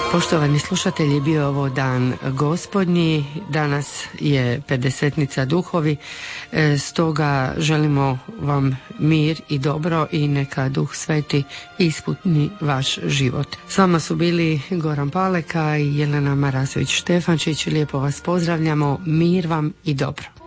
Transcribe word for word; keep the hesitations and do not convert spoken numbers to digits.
Poštovani slušatelji, bio je ovo dan gospodnji, danas je pedesetnica duhovi, stoga želimo vam mir i dobro i neka Duh Sveti ispuni vaš život. S vama su bili Goran Paleka i Jelena Marasović Štefančić, lijepo vas pozdravljamo, mir vam i dobro.